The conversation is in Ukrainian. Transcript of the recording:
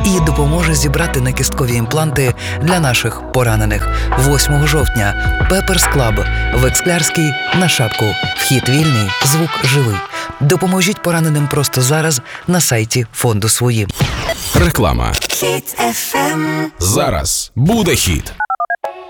і допоможе зібрати накісткові імпланти для наших поранених. 8 жовтня Pepper's Club в Ексклярській на Шапку. Вхід вільний, звук живий. Допоможіть пораненим просто зараз на сайті фонду «Свої». Реклама. Хіт FM. Зараз буде хіт.